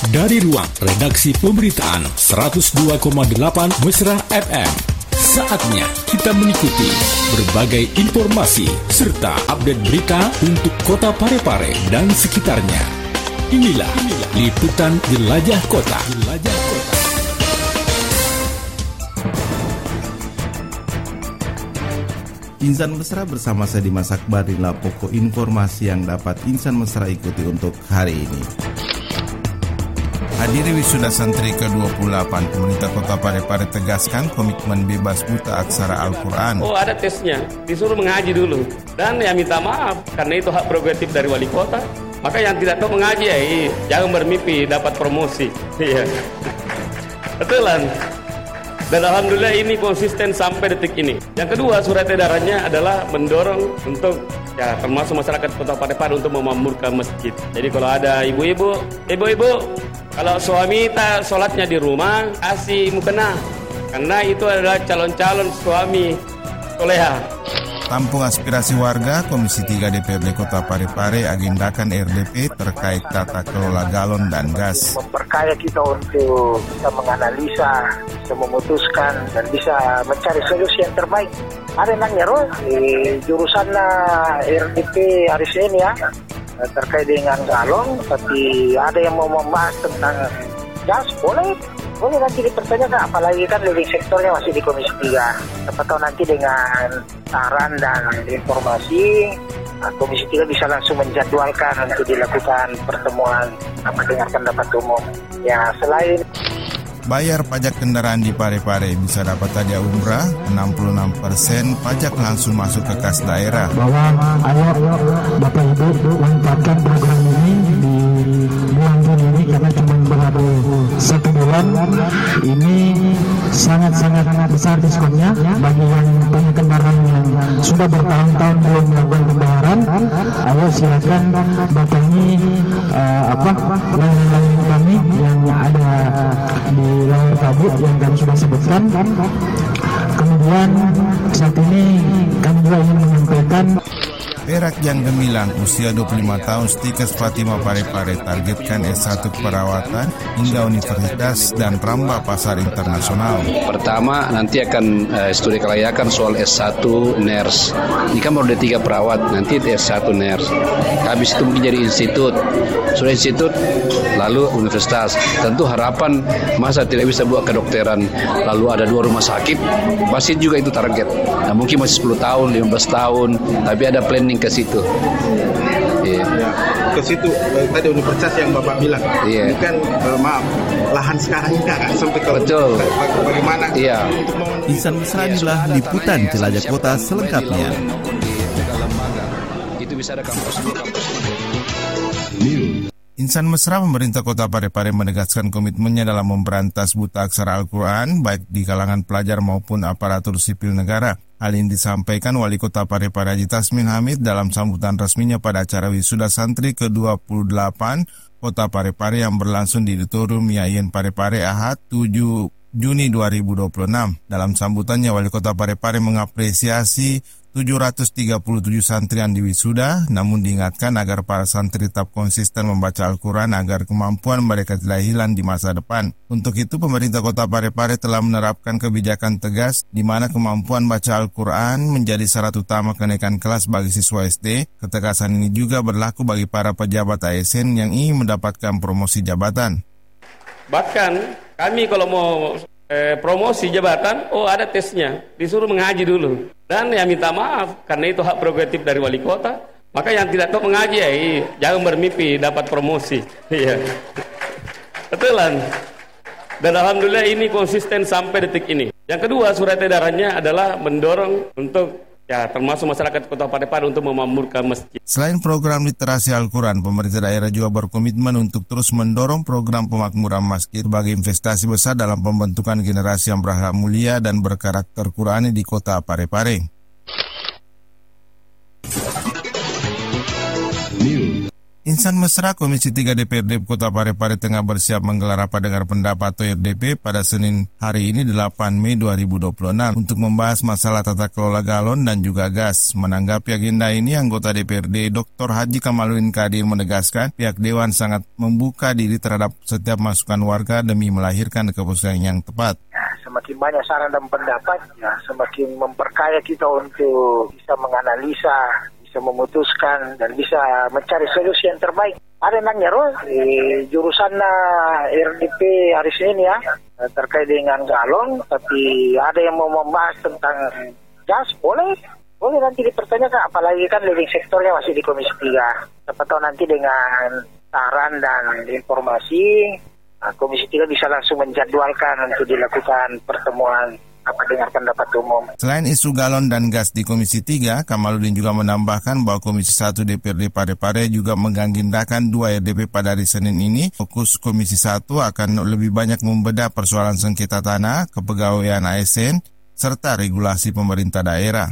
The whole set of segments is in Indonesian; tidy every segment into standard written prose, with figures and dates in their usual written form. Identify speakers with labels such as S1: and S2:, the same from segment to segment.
S1: Dari ruang redaksi pemberitaan 102,8 Mesra FM, saatnya kita mengikuti berbagai informasi serta update berita untuk kota Parepare dan sekitarnya. Inilah liputan Jelajah Kota.
S2: Insan Mesra bersama saya Dimas Akbar, inilah pokok informasi yang dapat Insan Mesra ikuti untuk hari ini. Hadiri wisuda santri ke-28, pemerintah kota Parepare tegaskan komitmen bebas buta aksara Al-Quran.
S3: Oh, ada tesnya, disuruh mengaji dulu. Dan ya minta maaf, karena itu hak prerogatif dari wali kota. Maka yang tidak tahu mengaji jangan bermimpi dapat promosi. Iya. Betulan. Dan alhamdulillah ini konsisten sampai detik ini. Yang kedua, surat edarannya adalah mendorong untuk termasuk masyarakat kota Parepare untuk memamurkan masjid. Jadi kalau ada ibu-ibu, kalau suami tak sholatnya di rumah, kasih mukena. Karena itu adalah calon-calon suami soleha.
S2: Tampung aspirasi warga, Komisi 3 DPRD Kota Parepare agendakan RDP terkait tata kelola galon dan gas.
S4: Memperkaya kita untuk bisa menganalisa, bisa memutuskan, dan bisa mencari solusi yang terbaik. Ada nanya di jurusan RDP hari Senin ya, terkait dengan galon, tapi ada yang mau membahas tentang gas, boleh nanti dipertanyakan, apalagi kan living sektornya masih di Komisi 3. Siapa tahu nanti dengan saran dan informasi, Komisi 3 bisa langsung menjadwalkan untuk dilakukan pertemuan dengan pendapat umum. Ya, selain
S2: bayar pajak kendaraan di Parepare bisa dapat hadiah umrah, 66% pajak langsung masuk ke kas daerah.
S5: Bahwa ayo Bapak Ibu manfaatkan program ini di bulan Juni ini karena cuma berlaku 1 bulan. Ini sangat-sangat besar diskonnya bagi yang punya kendaraan yang sudah bertahun-tahun belum melakukan pembayaran. Ayo silakan datangi layanan kami yang ada di layar kabut yang kami sudah sebutkan. Kemudian saat ini kami juga ingin menyampaikan
S2: Perak yang gemilang usia 25 tahun Stikes Fatima Parepare targetkan S1 keperawatan hingga universitas dan Ramba pasar internasional.
S6: Pertama nanti akan studi kelayakan soal S1 nurse. Ini kan baru ada 3 perawat, nanti S1 nurse. Habis itu mungkin jadi institut. Sudah institut lalu universitas. Tentu harapan masa tidak bisa buat kedokteran lalu ada 2 rumah sakit, pasti juga itu target. Nah, mungkin masih 10 tahun, 15 tahun, tapi ada planning ke situ.
S7: Ya, ke situ tadi universitas yang Bapak bilang. Ini kan lahan sekarang ini kan sampai ke
S6: betul.
S7: Bagaimana?
S6: Iya.
S2: Insan Mesra inilah liputan Jelajah Kota selengkapnya.
S6: Itu bisa ada kampus.
S2: Insan Mesra, pemerintah kota Parepare menegaskan komitmennya dalam memberantas buta aksara Al-Quran baik di kalangan pelajar maupun aparatur sipil negara. Hal ini disampaikan Wali Kota Parepare Haji Tasmin Hamid dalam sambutan resminya pada acara wisuda santri ke-28 Kota Parepare yang berlangsung di Auditorium IAIN Parepare Ahad 7 Juni 2026. Dalam sambutannya, Wali Kota Parepare mengapresiasi 737 santrian di wisuda, namun diingatkan agar para santri tetap konsisten membaca Al-Quran agar kemampuan mereka tidak hilang di masa depan. Untuk itu, pemerintah kota Parepare telah menerapkan kebijakan tegas di mana kemampuan baca Al-Quran menjadi syarat utama kenaikan kelas bagi siswa SD. Ketegasan ini juga berlaku bagi para pejabat ASN yang ingin mendapatkan promosi jabatan.
S3: Bahkan kami kalau mau promosi jabatan, ada tesnya, disuruh mengaji dulu. Dan ya minta maaf, karena itu hak prerogatif dari wali kota. Maka yang tidak tahu mengaji jangan bermimpi dapat promosi. Iya. Betulan. Dan alhamdulillah ini konsisten sampai detik ini. Yang kedua, surat edarannya adalah mendorong untuk termasuk masyarakat kota Parepare untuk memamurkan masjid.
S2: Selain program literasi Al-Quran, pemerintah daerah juga berkomitmen untuk terus mendorong program pemakmuran masjid sebagai investasi besar dalam pembentukan generasi yang berakhlak mulia dan berkarakter Qurani di kota Parepare. Insan Mesra Komisi 3 DPRD Kota Parepare tengah bersiap menggelar rapat dengar pendapat atau RDP pada Senin hari ini 8 Mei 2026 untuk membahas masalah tata kelola galon dan juga gas. Menanggapi agenda ini, anggota DPRD Dr. Haji Kamaludin Kadir menegaskan pihak Dewan sangat membuka diri terhadap setiap masukan warga demi melahirkan keputusan yang tepat.
S4: Semakin banyak saran dan pendapat, semakin memperkaya kita untuk bisa menganalisa, bisa memutuskan dan bisa mencari solusi yang terbaik. Ada nanya jurusan RDP hari Senin terkait dengan galon, tapi ada yang mau membahas tentang gas, boleh nanti dipertanyakan, apalagi kan living sektornya masih di Komisi 3. Siapa tahu nanti dengan saran dan informasi, Komisi 3 bisa langsung menjadwalkan untuk dilakukan pertemuan dengar pendapat umum.
S2: Selain isu galon dan gas di Komisi 3, Kamaludin juga menambahkan bahwa Komisi 1 DPRD Parepare juga mengagendakan 2 RDP pada hari Senin ini. Fokus Komisi 1 akan lebih banyak membedah persoalan sengketa tanah, kepegawaian ASN, serta regulasi pemerintah daerah.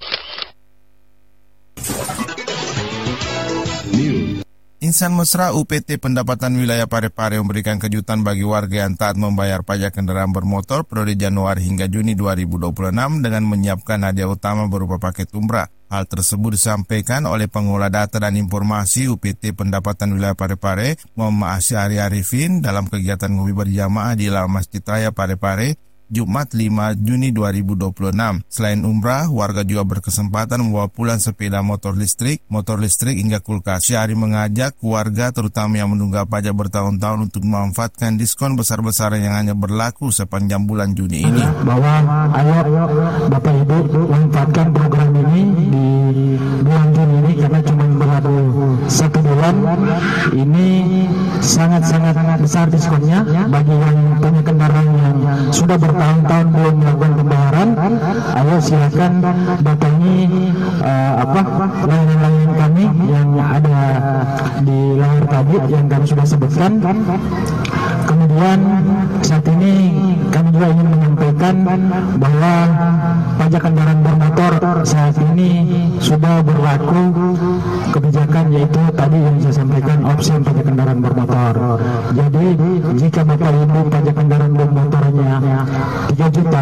S2: Insan Mesra UPT Pendapatan Wilayah Parepare memberikan kejutan bagi warga yang taat membayar pajak kendaraan bermotor periode Januari hingga Juni 2026 dengan menyiapkan hadiah utama berupa paket umrah. Hal tersebut disampaikan oleh pengelola data dan informasi UPT Pendapatan Wilayah Parepare, Muhammad Asyari Arifin, dalam kegiatan ngopi berjamaah di Lawan Masjid Raya Parepare, Jumat 5 Juni 2026. Selain umrah, warga juga berkesempatan membawa pulang sepeda motor listrik hingga kulkas. Syahri mengajak warga terutama yang menunggak pajak bertahun-tahun untuk memanfaatkan diskon besar-besaran yang hanya berlaku sepanjang bulan Juni ini.
S5: Bahwa ayo Bapak Ibu manfaatkan program ini di bulan Juni ini karena cuma berlaku 1 bulan. Ini sangat-sangat besar diskonnya bagi yang punya kendaraan yang sudah bertahun-tahun belum melakukan pembayaran. Ayo silakan datangi layanan-layanan kami yang ada di layar tadi yang kami sudah sebutkan. Kemudian saat ini kami juga ingin menyampaikan bahwa pajak kendaraan bermotor saat ini sudah berlaku kebijakan, yaitu tadi yang saya sampaikan, opsi pajak kendaraan bermotor. Jadi jika Bapak Ibu pajak kendaraan bermotornya 3 juta,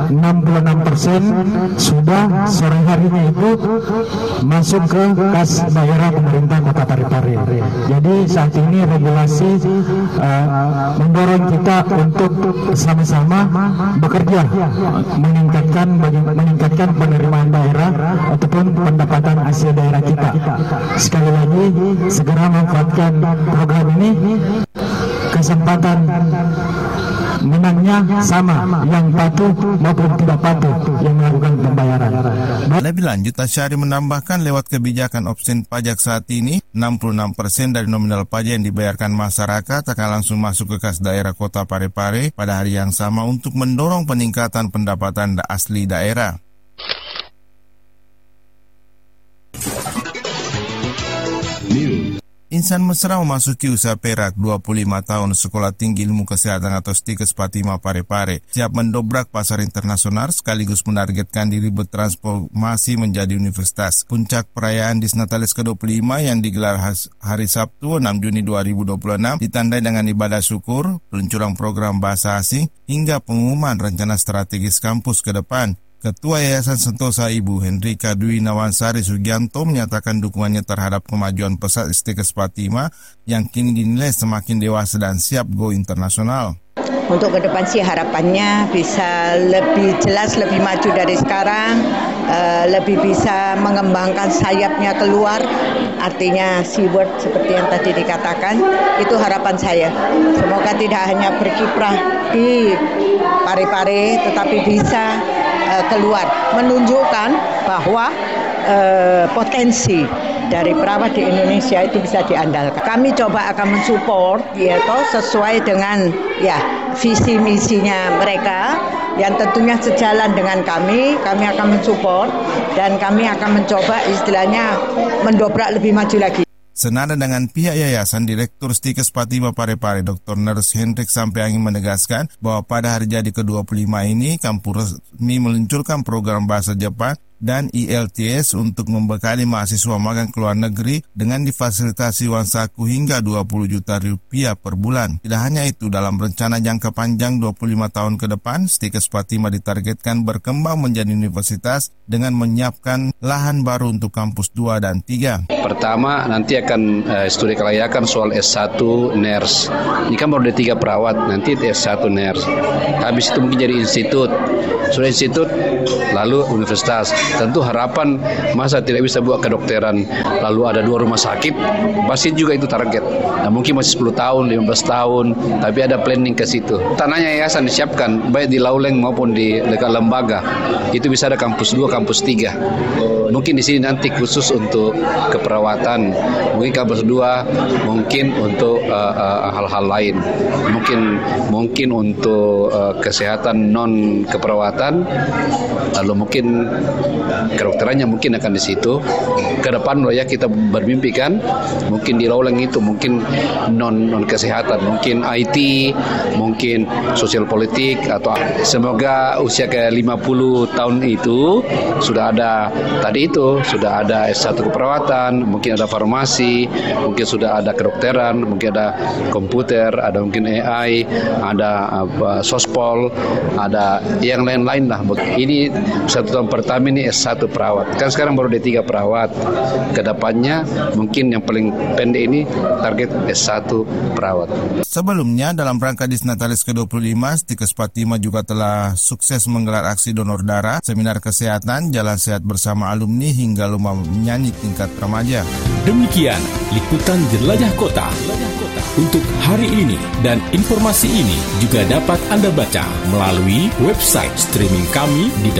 S5: 66% sudah sore harinya itu masuk ke kas daerah pemerintah Kota Parepare. Jadi saat ini regulasi mendorong kita untuk sama-sama bekerja meningkatkan penerimaan daerah ataupun pendapatan hasil daerah kita. Sekali lagi, segera manfaatkan program ini. Kesempatan menangnya sama, yang patuh maupun tidak patuh yang melakukan pembayaran.
S2: Lebih lanjut, Asyari menambahkan lewat kebijakan opsi pajak saat ini, 66% dari nominal pajak yang dibayarkan masyarakat akan langsung masuk ke kas daerah Kota Parepare pada hari yang sama untuk mendorong peningkatan pendapatan asli daerah. Insan Mesra memasuki usia perak 25 tahun Sekolah Tinggi Ilmu Kesehatan atau STIKES Fatimah Parepare siap mendobrak pasar internasional sekaligus menargetkan diri bertransformasi menjadi universitas. Puncak perayaan Disnatalis ke-25 yang digelar hari Sabtu 6 Juni 2026 ditandai dengan ibadah syukur, peluncuran program bahasa asing, hingga pengumuman rencana strategis kampus ke depan. Ketua Yayasan Sentosa Ibu Hendrika Dwi Nawansari Sugianto menyatakan dukungannya terhadap kemajuan pesat STIKES Fatimah yang kini dinilai semakin dewasa dan siap go internasional.
S8: Untuk ke depan sih harapannya bisa lebih jelas, lebih maju dari sekarang, lebih bisa mengembangkan sayapnya keluar, artinya seaward seperti yang tadi dikatakan, itu harapan saya. Semoga tidak hanya berkiprah di Parepare, tetapi bisa keluar, menunjukkan bahwa potensi dari perawat di Indonesia itu bisa diandalkan. Kami coba akan mensupport sesuai dengan visi misinya mereka yang tentunya sejalan dengan kami akan mensupport dan kami akan mencoba istilahnya mendobrak lebih maju lagi.
S2: Senada dengan pihak Yayasan, Direktur STIKES Fatimah Parepare Dr. Ners Hendrik Sampeangin menegaskan bahwa pada hari jadi ke-25 ini kampus resmi meluncurkan program bahasa Jepang dan IELTS untuk membekali mahasiswa magang ke luar negeri dengan difasilitasi uang saku hingga 20 juta rupiah per bulan. Tidak hanya itu, dalam rencana jangka panjang 25 tahun ke depan, Stikes Fatima ditargetkan berkembang menjadi universitas dengan menyiapkan lahan baru untuk kampus 2 dan 3.
S6: Pertama, nanti akan studi kelayakan soal S1 nurse. Ini kan baru ada 3 perawat, nanti S1 nurse. Habis itu mungkin jadi institut. Sudah institut, lalu universitas. Tentu harapan masa tidak bisa buat kedokteran, lalu ada 2 rumah sakit, pasti juga itu target. Nah, mungkin masih 10 tahun, 15 tahun, tapi ada planning ke situ. Tanahnya yayasan disiapkan, baik di Lauleng maupun di dekat lembaga. Itu bisa ada kampus 2, kampus 3. Mungkin di sini nanti khusus untuk keperawatan, mungkin kampus 2, mungkin untuk hal-hal lain, mungkin untuk kesehatan non keperawatan, lalu mungkin kedokterannya mungkin akan di situ. Ke depan ya kita bermimpi kan, mungkin di Lauleng itu mungkin non kesehatan, mungkin IT, mungkin sosial politik, atau semoga usia ke 50 tahun itu sudah ada tadi itu, sudah ada S1 keperawatan, mungkin ada farmasi, mungkin sudah ada kedokteran, mungkin ada komputer, ada mungkin AI, ada sospol, ada yang lain-lain lah. Ini 1 tahun pertama ini S1 perawat. Kan sekarang baru D3 perawat. Kedepannya mungkin yang paling pendek ini target S1 perawat.
S2: Sebelumnya, dalam rangka Disnatalis ke-25, Stikes Fatima juga telah sukses menggelar aksi donor darah, seminar kesehatan, jalan sehat bersama alumni, hingga lomba menyanyi tingkat remaja.
S1: Demikian liputan Jelajah Kota untuk hari ini, dan informasi ini juga dapat Anda baca melalui website streaming kami di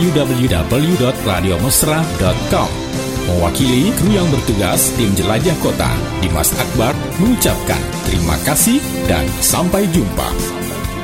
S1: www.radiomesra.com. Mewakili kru yang bertugas tim Jelajah Kota, Dimas Akbar mengucapkan terima kasih dan sampai jumpa.